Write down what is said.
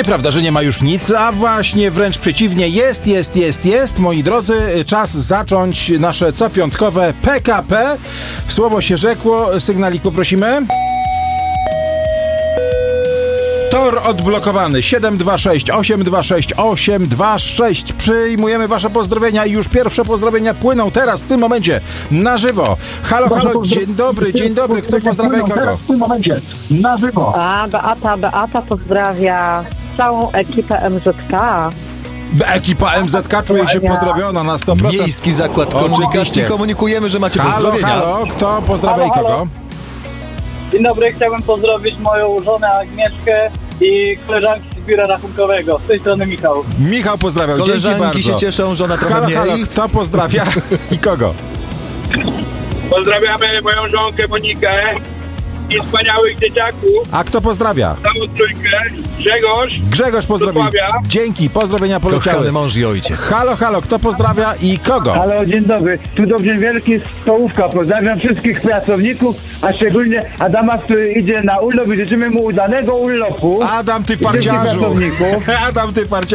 Nieprawda, że nie ma już nic, a właśnie wręcz przeciwnie, jest, moi drodzy, czas zacząć nasze copiątkowe PKP. Słowo się rzekło, sygnalik poprosimy. Tor odblokowany 726 826 826. Przyjmujemy wasze pozdrowienia i już pierwsze pozdrowienia płyną teraz, w tym momencie, na żywo. Halo, dzień dobry, kto pozdrawia kogo? Teraz w tym momencie, na żywo. A, Beata pozdrawia całą ekipę MZK. Ekipa MZK czuje się pozdrowiona na 100%. Miejski Zakład Komunikacji. Komunikujemy, że macie pozdrowienia. Halo, kto pozdrawia i kogo? Dzień dobry, chciałbym pozdrowić moją żonę Agnieszkę i koleżanki z biura rachunkowego. Z tej strony Michał. Michał pozdrawiał, dzięki bardzo. Koleżanki się cieszą, żona trochę mniej. Halo, kto pozdrawia i kogo? Pozdrawiamy moją żonkę Monikę i wspaniałych dzieciaków. A kto pozdrawia? Całą trójkę. Grzegorz pozdrowił. Pozdrawiam. Dzięki, pozdrowienia poleciały. Kochany mąż i ojciec. Halo, kto pozdrawia i kogo? Halo, dzień dobry. Tu Dobrze Wielki z Stołówka. Pozdrawiam wszystkich pracowników, a szczególnie Adama, który idzie na urlop i życzymy mu udanego urlopu. Adam, ty I wszystkich farciarzu. pracowników. Adam, ty farciarzu.